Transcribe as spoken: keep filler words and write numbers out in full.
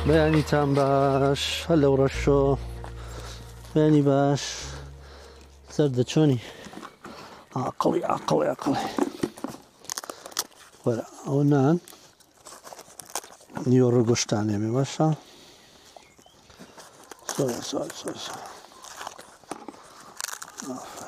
بەیانیتان باش هەر لەو ڕەشۆ بەیانی باش سەردە چۆنی ئاقڵی ئاقڵی ئاقڵی وەرە ئەوە نان نیوەڕۆ گۆشتانێمێ باشە سۆری سۆری سۆری